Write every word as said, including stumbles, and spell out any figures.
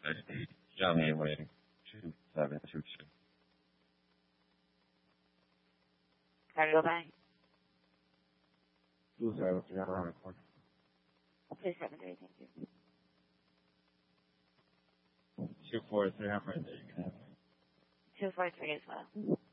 Young A-Wing, two seven two two. Cargo Bank. Two seven three around the corner. Two seven three, thank you. Two four three, I'm right there. You can have it. Two four three as well.